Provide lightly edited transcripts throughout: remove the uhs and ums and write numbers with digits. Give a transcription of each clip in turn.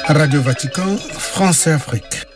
Radio Vatican, France et Afrique.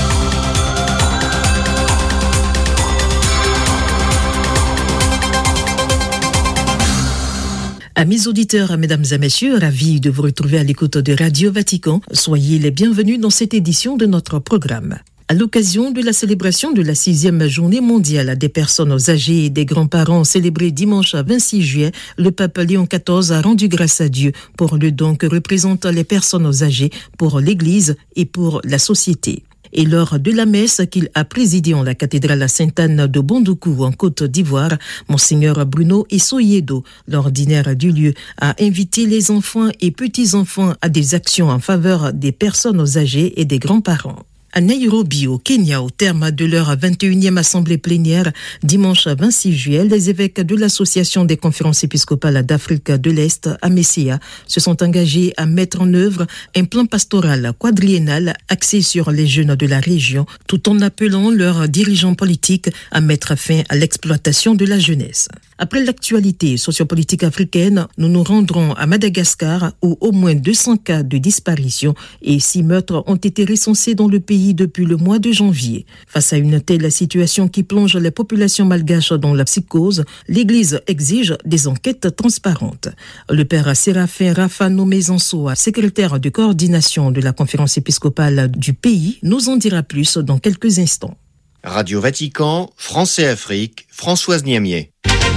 Amis auditeurs, mesdames et messieurs, ravis de vous retrouver à l'écoute de Radio Vatican. Soyez les bienvenus dans cette édition de notre programme. À l'occasion de la célébration de la 6e journée mondiale des personnes âgées et des grands-parents célébrée dimanche 26 juillet, le pape Léon XIV a rendu grâce à Dieu pour le don que représentent les personnes âgées pour l'Église et pour la société. Et lors de la messe qu'il a présidée en la cathédrale Sainte-Anne de Bondoukou en Côte d'Ivoire, Monseigneur Bruno Essoyedo, l'ordinaire du lieu, a invité les enfants et petits-enfants à des actions en faveur des personnes âgées et des grands-parents. À Nairobi, au Kenya, au terme de leur 21e assemblée plénière, dimanche 26 juillet, les évêques de l'Association des conférences épiscopales d'Afrique de l'Est, AMECEA, se sont engagés à mettre en œuvre un plan pastoral quadriennal axé sur les jeunes de la région, tout en appelant leurs dirigeants politiques à mettre fin à l'exploitation de la jeunesse. Après l'actualité sociopolitique africaine, nous nous rendrons à Madagascar où au moins 200 cas de disparition et 6 meurtres ont été recensés dans le pays depuis le mois de janvier. Face à une telle situation qui plonge les populations malgaches dans la psychose, l'Église exige des enquêtes transparentes. Le père Séraphin Rafano Mezansoa, secrétaire de coordination de la conférence épiscopale du pays, nous en dira plus dans quelques instants. Radio Vatican, France et Afrique, Françoise Niamier.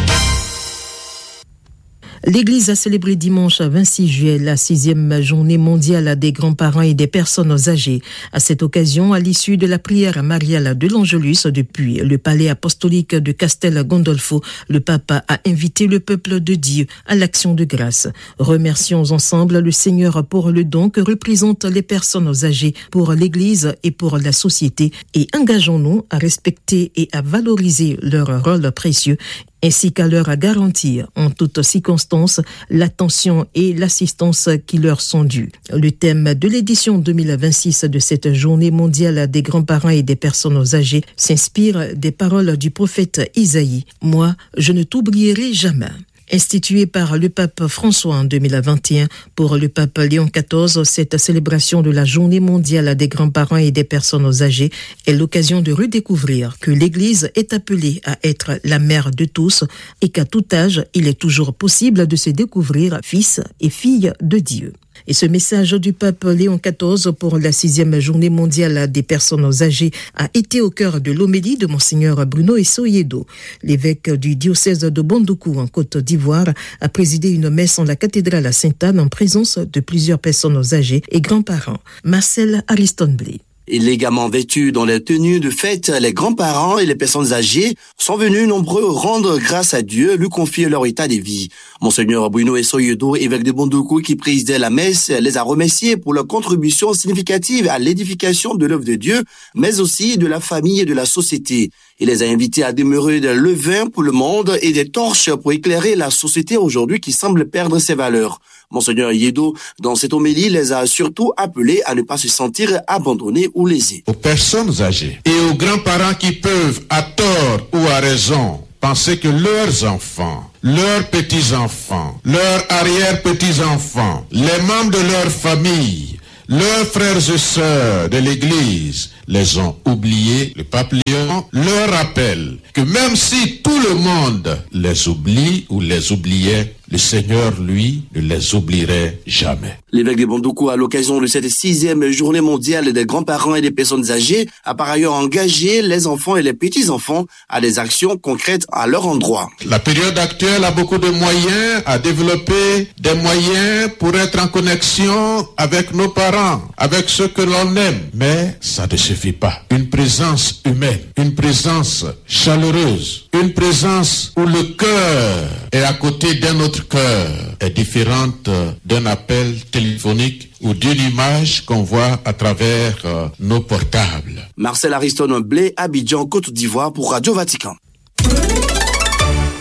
L'Église a célébré dimanche 26 juillet la 6e journée mondiale des grands-parents et des personnes âgées. À cette occasion, à l'issue de la prière mariale de l'Angelus depuis le palais apostolique de Castel Gandolfo, le pape a invité le peuple de Dieu à l'action de grâce. Remercions ensemble le Seigneur pour le don que représentent les personnes âgées pour l'Église et pour la société et engageons-nous à respecter et à valoriser leur rôle précieux ainsi qu'à leur garantir en toutes circonstances l'attention et l'assistance qui leur sont dues. Le thème de l'édition 2026 de cette journée mondiale des grands-parents et des personnes âgées s'inspire des paroles du prophète Isaïe. « Moi, je ne t'oublierai jamais ». Instituée par le pape François en 2021, pour le pape Léon XIV, cette célébration de la journée mondiale des grands-parents et des personnes âgées est l'occasion de redécouvrir que l'Église est appelée à être la mère de tous et qu'à tout âge, il est toujours possible de se découvrir fils et fille de Dieu. Et ce message du pape Léon XIV pour la 6e journée mondiale des personnes âgées a été au cœur de l'homélie de Monseigneur Bruno Essoyedo. L'évêque du diocèse de Bondoukou en Côte d'Ivoire a présidé une messe en la cathédrale Sainte-Anne en présence de plusieurs personnes âgées et grands-parents. Marcel Ariston-Blé. Élégamment vêtus dans les tenues de fête, les grands-parents et les personnes âgées sont venus nombreux rendre grâce à Dieu, lui confier leur état de vie. Monseigneur Bruno Essoyedo, évêque de Bondoukou, qui présidait la messe, les a remerciés pour leur contribution significative à l'édification de l'œuvre de Dieu, mais aussi de la famille et de la société. Il les a invités à demeurer des levains pour le monde et des torches pour éclairer la société aujourd'hui qui semble perdre ses valeurs. Monseigneur Yedo, dans cette homélie, les a surtout appelés à ne pas se sentir abandonnés ou lésés. Aux personnes âgées et aux grands-parents qui peuvent, à tort ou à raison, penser que leurs enfants, leurs petits-enfants, leurs arrière-petits-enfants, les membres de leur famille, leurs frères et sœurs de l'Église les ont oubliés, le pape Léon leur rappelle que même si tout le monde les oublie ou les oubliait, le Seigneur, lui, ne les oublierait jamais. L'évêque de Bondoukou, à l'occasion de cette 6e journée mondiale des grands-parents et des personnes âgées, a par ailleurs engagé les enfants et les petits-enfants à des actions concrètes à leur endroit. La période actuelle a beaucoup de moyens à développer, des moyens pour être en connexion avec nos parents, avec ceux que l'on aime. Mais ça ne suffit pas. Une présence humaine, une présence chaleureuse, une présence où le cœur est à côté d'un autre cœur est différente d'un appel téléphonique ou d'une image qu'on voit à travers nos portables. Marcel Ariston Blé, Abidjan, Côte d'Ivoire pour Radio Vatican.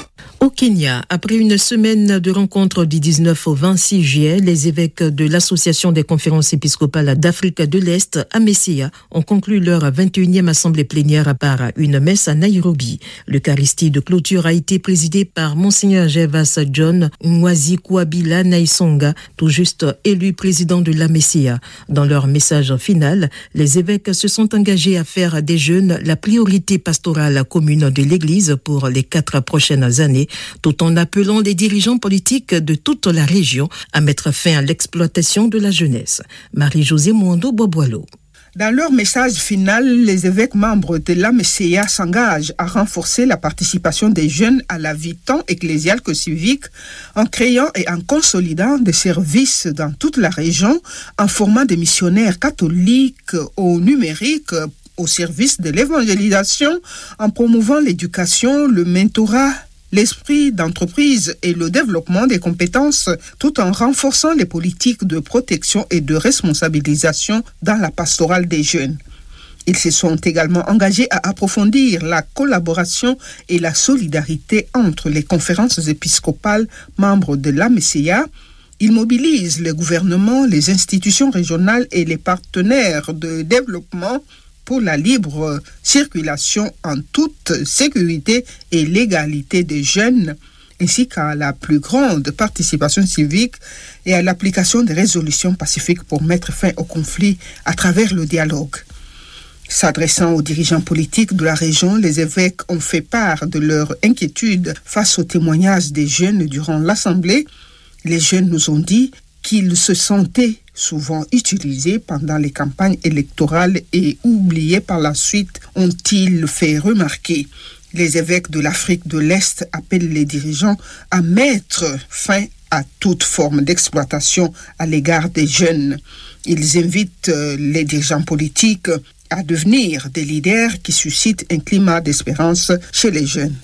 Au Kenya, après une semaine de rencontres du 19 au 26 juillet, les évêques de l'Association des conférences épiscopales d'Afrique de l'Est, AMECEA, ont conclu leur 21e assemblée plénière par une messe à Nairobi. L'Eucharistie de clôture a été présidée par Monseigneur Gervas John Mwazikuabila Naisonga, tout juste élu président de l'AMECEA. Dans leur message final, les évêques se sont engagés à faire des jeunes la priorité pastorale commune de l'Église pour les 4 prochaines années, tout en appelant les dirigeants politiques de toute la région à mettre fin à l'exploitation de la jeunesse. Marie-Josée Mwando Boboilo. Dans leur message final, les évêques membres de l'AMECEA s'engagent à renforcer la participation des jeunes à la vie tant ecclésiale que civique en créant et en consolidant des services dans toute la région en formant des missionnaires catholiques au numérique au service de l'évangélisation, en promouvant l'éducation, le mentorat, l'esprit d'entreprise et le développement des compétences, tout en renforçant les politiques de protection et de responsabilisation dans la pastorale des jeunes. Ils se sont également engagés à approfondir la collaboration et la solidarité entre les conférences épiscopales membres de l'AMECEA. Ils mobilisent le gouvernement, les institutions régionales et les partenaires de développement pour la libre circulation en toute sécurité et légalité des jeunes, ainsi qu'à la plus grande participation civique et à l'application des résolutions pacifiques pour mettre fin au conflit à travers le dialogue. S'adressant aux dirigeants politiques de la région, les évêques ont fait part de leur inquiétude face aux témoignages des jeunes durant l'Assemblée. Les jeunes nous ont dit qu'ils se sentaient souvent utilisés pendant les campagnes électorales et oubliés par la suite, ont-ils fait remarquer. Les évêques de l'Afrique de l'Est appellent les dirigeants à mettre fin à toute forme d'exploitation à l'égard des jeunes. Ils invitent les dirigeants politiques à devenir des leaders qui suscitent un climat d'espérance chez les jeunes.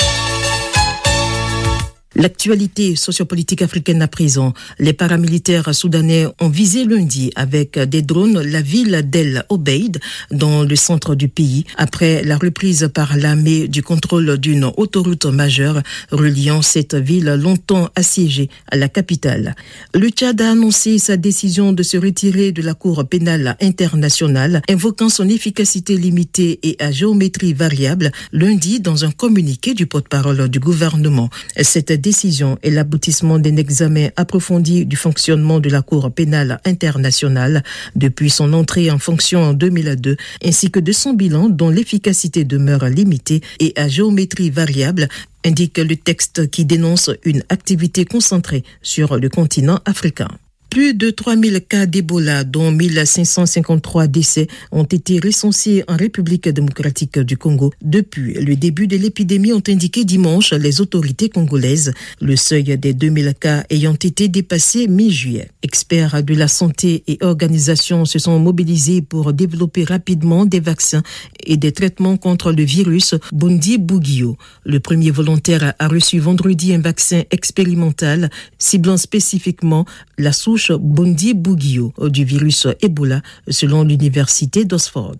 L'actualité sociopolitique africaine à présent. Les paramilitaires soudanais ont visé lundi avec des drones la ville d'El Obeid dans le centre du pays après la reprise par l'armée du contrôle d'une autoroute majeure reliant cette ville longtemps assiégée à la capitale. Le Tchad a annoncé sa décision de se retirer de la Cour pénale internationale, invoquant son efficacité limitée et à géométrie variable lundi dans un communiqué du porte-parole du gouvernement. Cette décision est l'aboutissement d'un examen approfondi du fonctionnement de la Cour pénale internationale depuis son entrée en fonction en 2002, ainsi que de son bilan dont l'efficacité demeure limitée et à géométrie variable, indique le texte qui dénonce une activité concentrée sur le continent africain. Plus de 3000 cas d'Ebola, dont 1553 décès, ont été recensés en République démocratique du Congo depuis le début de l'épidémie, ont indiqué dimanche les autorités congolaises, le seuil des 2000 cas ayant été dépassé mi-juillet. Experts de la santé et organisations se sont mobilisés pour développer rapidement des vaccins et des traitements contre le virus Bundibugyo. Le premier volontaire a reçu vendredi un vaccin expérimental ciblant spécifiquement la souche Bundibugyo du virus Ebola, selon l'université d'Oxford.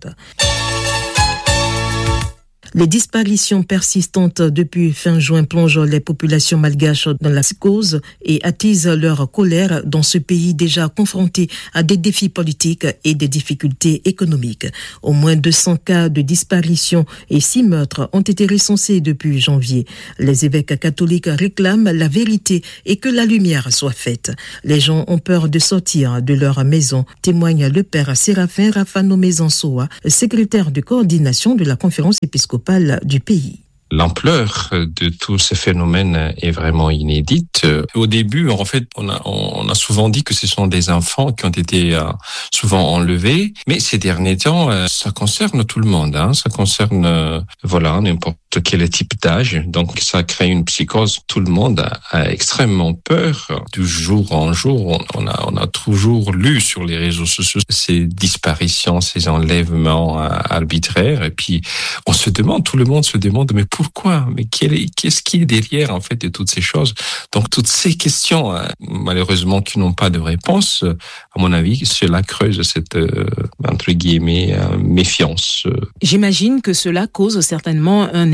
Les disparitions persistantes depuis fin juin plongent les populations malgaches dans la psychose et attisent leur colère dans ce pays déjà confronté à des défis politiques et des difficultés économiques. Au moins 200 cas de disparition et 6 meurtres ont été recensés depuis janvier. Les évêques catholiques réclament la vérité et que la lumière soit faite. Les gens ont peur de sortir de leur maison, témoigne le père Séraphin Rafano Mezansoa, secrétaire de coordination de la conférence épiscopale du pays. L'ampleur de tout ce phénomène est vraiment inédite. Au début, en fait, on a souvent dit que ce sont des enfants qui ont été souvent enlevés, mais ces derniers temps, ça concerne tout le monde. Ça concerne, n'importe quel type d'âge. Donc, ça crée une psychose. Tout le monde a extrêmement peur. Du jour en jour, on a toujours lu sur les réseaux sociaux ces disparitions, ces enlèvements arbitraires. Et puis, tout le monde se demande, mais pourquoi? Mais qu'est-ce qui est derrière, en fait, de toutes ces choses? Donc, toutes ces questions, malheureusement, qui n'ont pas de réponse, à mon avis, cela creuse cette, entre guillemets, méfiance. J'imagine que cela cause certainement un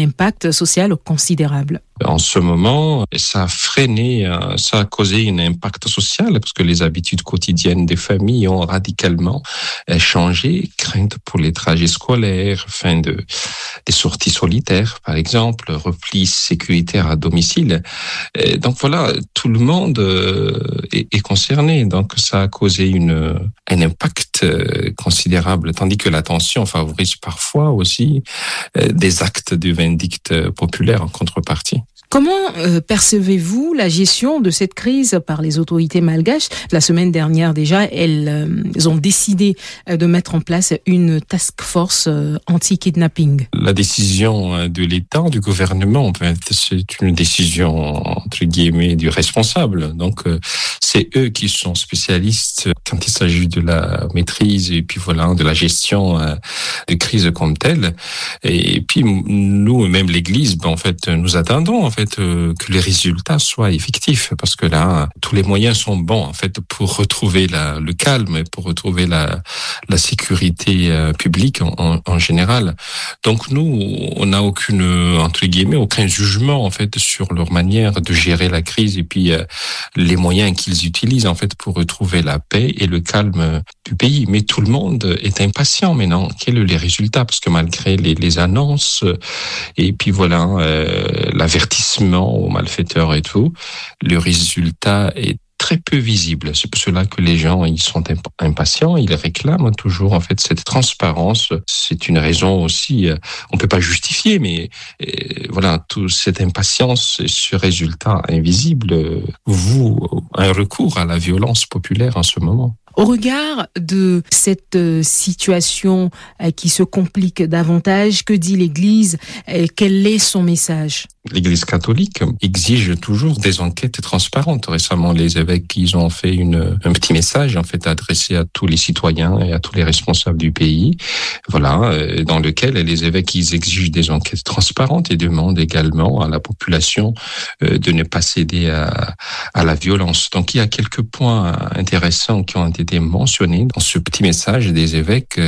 impact social considérable. En ce moment, ça a freiné, ça a causé un impact social parce que les habitudes quotidiennes des familles ont radicalement changé. Crainte pour les trajets scolaires, des sorties solitaires, par exemple, repli sécuritaire à domicile. Donc voilà, tout le monde est concerné. Donc ça a causé un impact considérable, tandis que l'attention favorise parfois aussi des actes de vindicte populaire en contrepartie. Comment percevez-vous la gestion de cette crise par les autorités malgaches ? La semaine dernière déjà, elles ont décidé de mettre en place une task force anti-kidnapping. La décision de l'État, du gouvernement, c'est une décision entre guillemets du responsable. Donc c'est eux qui sont spécialistes quand il s'agit de la maîtrise et puis voilà de la gestion de crise comme telle. Et puis nous, même l'Église, en fait, nous attendons que les résultats soient effectifs parce que là, tous les moyens sont bons en fait pour retrouver le calme, pour retrouver la sécurité publique en général. Donc nous, on n'a aucun jugement en fait sur leur manière de gérer la crise et puis les moyens qu'ils utilisent en fait pour retrouver la paix et le calme du pays. Mais tout le monde est impatient maintenant. Quels sont les résultats? Parce que malgré les annonces et puis voilà l'avertissement aux malfaiteurs et tout, le résultat est très peu visible. C'est pour cela que les gens ils sont impatients, ils réclament toujours en fait cette transparence. C'est une raison aussi, on peut pas justifier, mais voilà, toute cette impatience et ce résultat invisible vous un recours à la violence populaire en ce moment. Au regard de cette situation qui se complique davantage, que dit l'Église? Quel est son message? L'Église catholique exige toujours des enquêtes transparentes. Récemment, les évêques, ils ont fait un petit message en fait adressé à tous les citoyens et à tous les responsables du pays. Voilà, dans lequel les évêques ils exigent des enquêtes transparentes et demandent également à la population de ne pas céder à la violence. Donc, il y a quelques points intéressants qui ont été mentionnés dans ce petit message des évêques.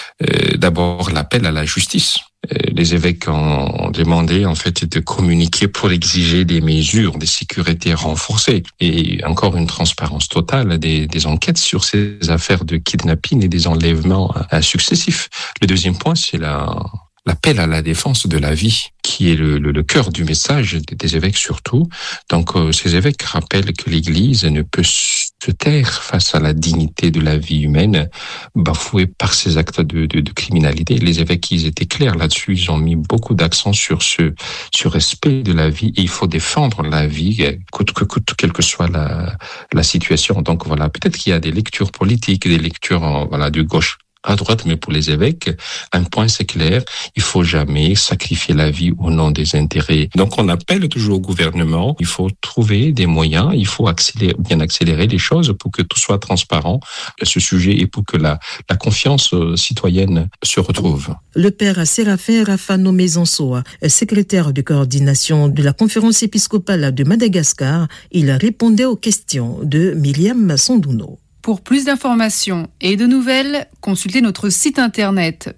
D'abord, l'appel à la justice. Les évêques ont demandé en fait de communiquer pour exiger des mesures de sécurité renforcées et encore une transparence totale des enquêtes sur ces affaires de kidnapping et des enlèvements successifs. Le deuxième point, c'est l'appel à la défense de la vie, qui est le cœur du message des évêques surtout. Donc, ces évêques rappellent que l'Église ne peut se taire face à la dignité de la vie humaine bafouée par ces actes de criminalité. Les évêques, ils étaient clairs là-dessus. Ils ont mis beaucoup d'accent sur ce respect de la vie. Et il faut défendre la vie, coûte que coûte, quelle que soit la situation. Donc voilà, peut-être qu'il y a des lectures politiques, des lectures de gauche à droite, mais pour les évêques, un point c'est clair, il faut jamais sacrifier la vie au nom des intérêts. Donc on appelle toujours au gouvernement, il faut trouver des moyens, il faut bien accélérer les choses pour que tout soit transparent à ce sujet et pour que la confiance citoyenne se retrouve. Le père Séraphin Rafano Mezonsoa, secrétaire de coordination de la conférence épiscopale de Madagascar, il répondait aux questions de Myriam Sondouno. Pour plus d'informations et de nouvelles, consultez notre site internet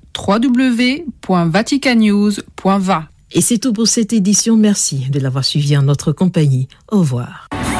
www.vaticannews.va. Et c'est tout pour cette édition. Merci de l'avoir suivi en notre compagnie. Au revoir.